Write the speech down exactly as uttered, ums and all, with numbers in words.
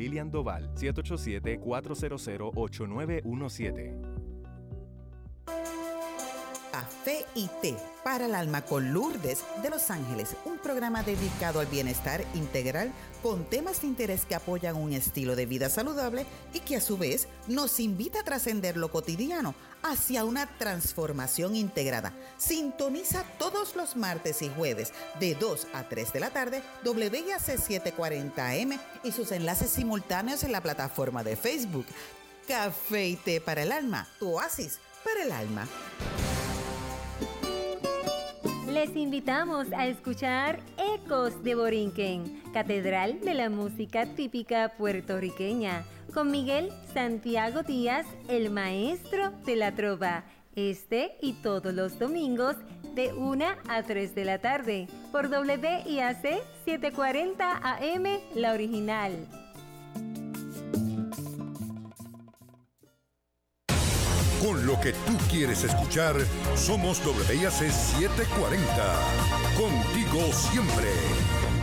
Lilian Doval, siete ocho siete, cuatro cero cero, ocho nueve uno siete. Café y té para el alma con Lourdes de Los Ángeles, un programa dedicado al bienestar integral con temas de interés que apoyan un estilo de vida saludable y que a su vez nos invita a trascender lo cotidiano hacia una transformación integrada. Sintoniza todos los martes y jueves de dos a tres de la tarde W I A C setecientos cuarenta A M y sus enlaces simultáneos en la plataforma de Facebook. Café y té para el alma, tu oasis para el alma. Les invitamos a escuchar Ecos de Borinquen, Catedral de la Música Típica Puertorriqueña, con Miguel Santiago Díaz, el maestro de la trova, este y todos los domingos de una a tres de la tarde, por W I A C setecientos cuarenta A M, la original. Con lo que tú quieres escuchar, somos W I A C setecientos cuarenta. Contigo siempre.